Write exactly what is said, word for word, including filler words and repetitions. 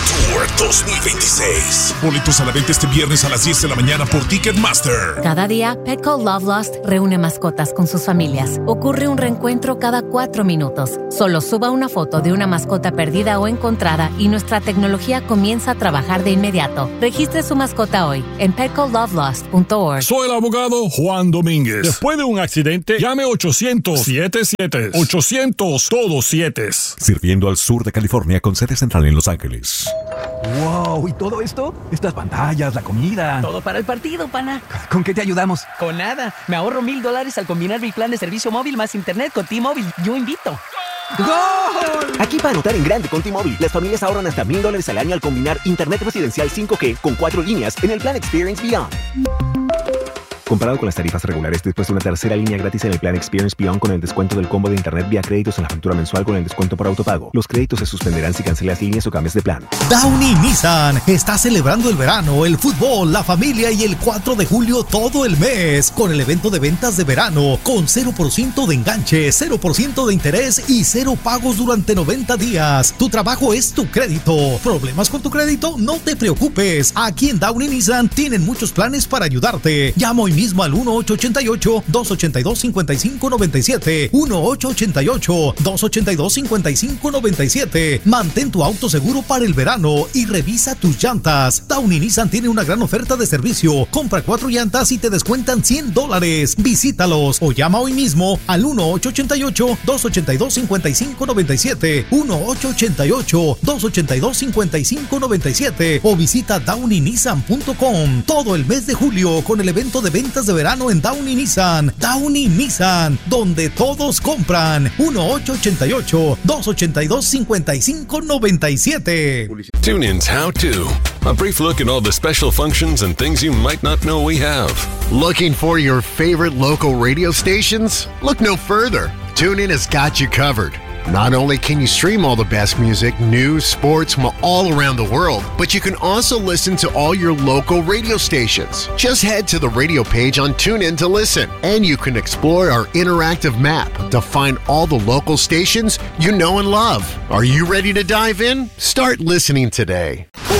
Tour dos mil veintiséis. Boletos a la venta este viernes a las diez de la mañana por Ticketmaster. Cada día, Petco Love Lost reúne mascotas con sus familias. Ocurre un reencuentro cada cuatro minutos. Solo suba una foto de una mascota perdida o encontrada y nuestra tecnología comienza a trabajar de inmediato. Registre su mascota hoy en petco love lost punto org. Soy el abogado Juan Domínguez. Después de un accidente, llame ochocientos siete siete. ochocientos todos siete. Sirviendo al sur de California con sede central en Los Ángeles. ¡Wow! ¿Y todo esto? Estas pantallas, la comida... Todo para el partido, pana. ¿Con qué te ayudamos? Con nada. Me ahorro mil dólares al combinar mi plan de servicio móvil más internet con T-Mobile. Yo invito. ¡Gol! Aquí para anotar en grande con T-Mobile, las familias ahorran hasta mil dólares al año al combinar internet residencial cinco G con cuatro líneas en el plan Experience Beyond. Comparado con las tarifas regulares, después de una tercera línea gratis en el plan Experience Beyond con el descuento del combo de internet vía créditos en la factura mensual con el descuento por autopago. Los créditos se suspenderán si cancelas líneas o cambias de plan. Downey Nissan está celebrando el verano, el fútbol, la familia y el cuatro de julio todo el mes con el evento de ventas de verano con cero por ciento de enganche, cero por ciento de interés y cero pagos durante noventa días. Tu trabajo es tu crédito. ¿Problemas con tu crédito? No te preocupes. Aquí en Downey Nissan tienen muchos planes para ayudarte. Llama hoy mismo al uno ocho ocho ocho, dos ocho dos, cinco cinco nueve siete, uno ocho ocho ocho, dos ocho dos, cinco cinco nueve siete. Mantén tu auto seguro para el verano y revisa tus llantas. Downey Nissan tiene una gran oferta de servicio. Compra cuatro llantas y te descuentan cien dólares. Visítalos o llama hoy mismo al uno ocho ocho ocho, dos ocho dos, cinco cinco nueve siete, uno ocho ocho ocho, dos ocho dos, cinco cinco nueve siete o visita downey nissan punto com. Todo el mes de julio con el evento de ventas de verano en Downey Nissan. Downey Nissan, donde todos compran. uno ocho ocho ocho, dos ocho dos, cinco cinco nueve siete. TuneIn's How To. A brief look at all the special functions and things you might not know we have. Looking for your favorite local radio stations? Look no further. TuneIn has got you covered. Not only can you stream all the best music, news, sports from all around the world, but you can also listen to all your local radio stations. Just head to the radio page on TuneIn to listen, and you can explore our interactive map to find all the local stations you know and love. Are you ready to dive in? Start listening today.